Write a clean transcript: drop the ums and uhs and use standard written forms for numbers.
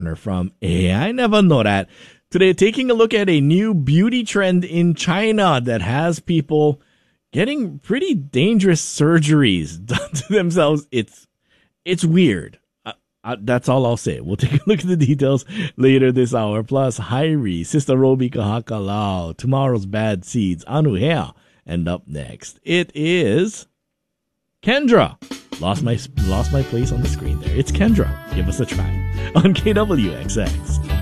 from I Never Know That. Today, taking a look at a new beauty trend in China that has people getting pretty dangerous surgeries done to themselves. It's weird. That's all I'll say. We'll take a look at the details later this hour. Plus, Hyrie, Sister Roby Kahakalao, Tomorrow's Bad Seeds, Anu Hea. And up next, it is Kendra. Lost my place on the screen there. It's Kendra. Give us a try on KWXX.